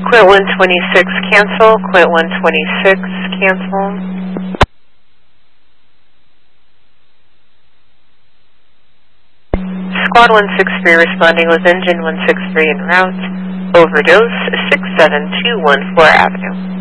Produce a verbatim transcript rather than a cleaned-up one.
Quint one twenty-six, cancel. Quint one twenty-six, cancel. Squad one six three responding with engine one six three en route. Overdose, six seven two one four Avenue.